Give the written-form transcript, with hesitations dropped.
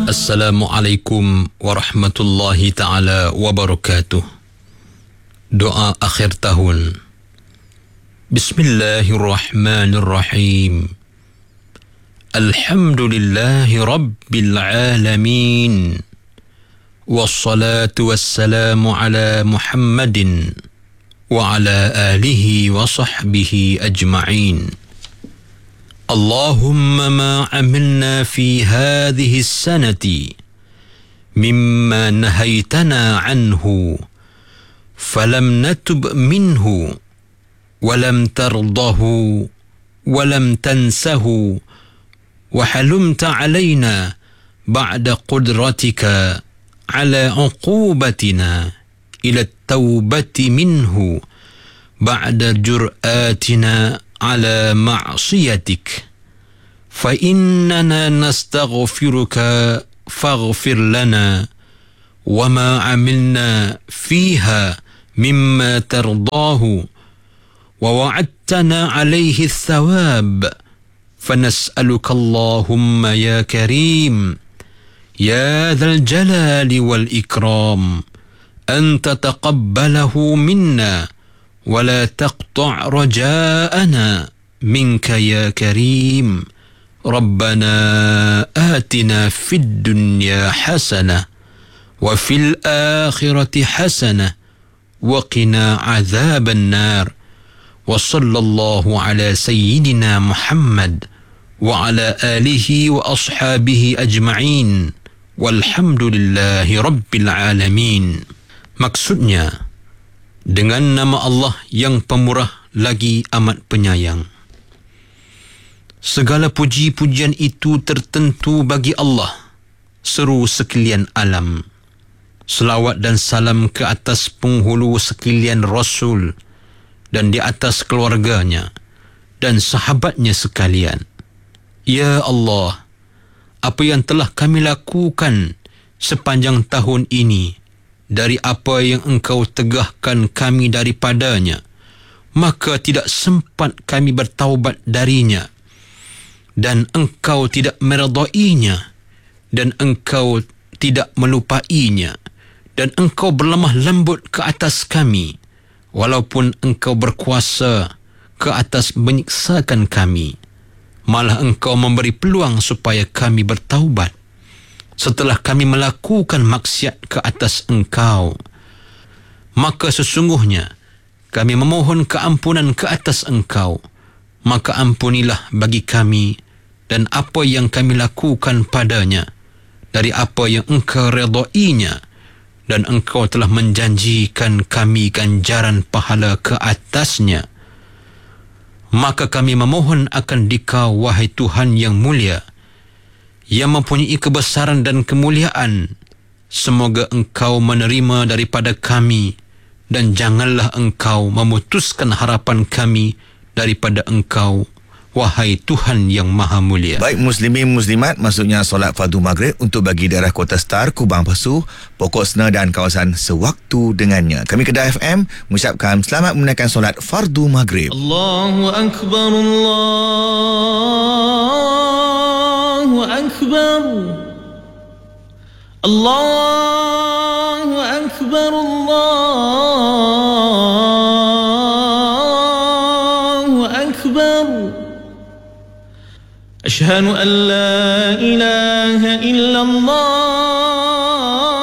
Assalamualaikum warahmatullahi ta'ala wabarakatuh. Doa akhir tahun. Bismillahirrahmanirrahim. Alhamdulillahi rabbil alamin. Wassalatu wassalamu ala Muhammadin wa ala alihi wa sahbihi ajma'in. اللهم ما عملنا في هذه السنة مما نهيتنا عنه فلم نتب منه ولم ترضه ولم تنسه وحلمت علينا بعد قدرتك على عقوبتنا إلى التوبة منه بعد جرآتنا على معصيتك فإننا نستغفرك فاغفر لنا وما عملنا فيها مما ترضاه ووعدتنا عليه الثواب فنسألك اللهم يا كريم يا ذا الجلال والإكرام أن تتقبله منا ولا تقطع رجاءنا منك يا كريم ربنا آتنا في الدنيا حسنة وفي الآخرة حسنة وقنا عذاب النار وصلى الله على سيدنا محمد وعلى آله وأصحابه أجمعين والحمد لله رب العالمين. Maksudnya, dengan nama Allah yang pemurah lagi amat penyayang. Segala puji-pujian itu tertentu bagi Allah, seru sekalian alam. Selawat dan salam ke atas penghulu sekalian Rasul dan di atas keluarganya dan sahabatnya sekalian. Ya Allah, apa yang telah kami lakukan sepanjang tahun ini, dari apa yang Engkau tegahkan kami daripadanya, maka tidak sempat kami bertaubat darinya, dan Engkau tidak meredainya, dan Engkau tidak melupainya, dan Engkau berlemah lembut ke atas kami, walaupun Engkau berkuasa ke atas menyiksakan kami. Malah Engkau memberi peluang supaya kami bertaubat setelah kami melakukan maksiat ke atas Engkau. Maka sesungguhnya kami memohon keampunan ke atas Engkau, maka ampunilah bagi kami dan apa yang kami lakukan padanya dari apa yang Engkau redainya, dan Engkau telah menjanjikan kami ganjaran pahala ke atasnya. Maka kami memohon akan Dikau, wahai Tuhan yang mulia, yang mempunyai kebesaran dan kemuliaan, semoga Engkau menerima daripada kami dan janganlah Engkau memutuskan harapan kami daripada Engkau, wahai Tuhan yang maha mulia. Baik muslimin muslimat, maksudnya solat fardu maghrib untuk bagi daerah Kota Star, Kubang Pasu, Pokok Sena dan kawasan sewaktu dengannya. Kami Kedah FM mengucapkan selamat menunaikan solat fardu maghrib. Allahu Akbar, Allahu Akbar, Allahu Akbar, Allahu Akbar. Ashhadu an la ilaha illallah